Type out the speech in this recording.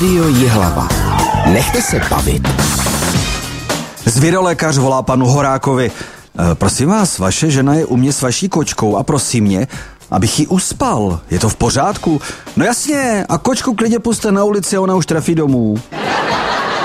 Rádio Jihlava. Nechte se bavit. Zvěrolékař volá panu Horákovi. Prosím vás, vaše žena je u mě s vaší kočkou a prosí mě, abych ji uspal. Je to v pořádku? No jasně, a kočku klidně puste na ulici a ona už trefí domů.